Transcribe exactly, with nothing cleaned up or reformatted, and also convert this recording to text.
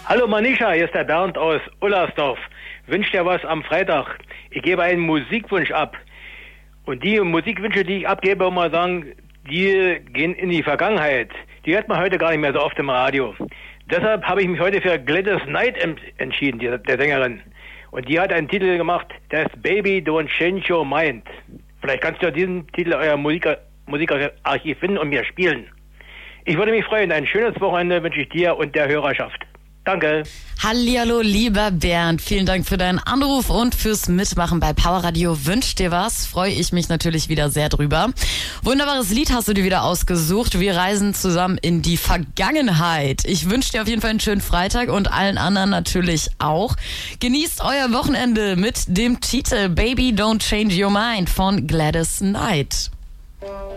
Hallo Manisha, hier ist der Bernd aus Ullersdorf. Wünsch dir was am Freitag. Ich gebe einen Musikwunsch ab. Und die Musikwünsche, die ich abgebe, muss man sagen, die gehen in die Vergangenheit. Die hört man heute gar nicht mehr so oft im Radio. Deshalb habe ich mich heute für Gladys Knight entschieden, die, der Sängerin. Und die hat einen Titel gemacht, der ist Baby Don't Change Your Mind. Vielleicht kannst du diesen Titel euer Musiker, Musikarchiv finden und mir spielen. Ich würde mich freuen. Ein schönes Wochenende wünsche ich dir und der Hörerschaft. Danke. Hallihallo, lieber Bernd. Vielen Dank für deinen Anruf und fürs Mitmachen bei Power Radio. Wünsch dir was? Freue ich mich natürlich wieder sehr drüber. Wunderbares Lied hast du dir wieder ausgesucht. Wir reisen zusammen in die Vergangenheit. Ich wünsche dir auf jeden Fall einen schönen Freitag und allen anderen natürlich auch. Genießt euer Wochenende mit dem Titel Baby Don't Change Your Mind von Gladys Knight.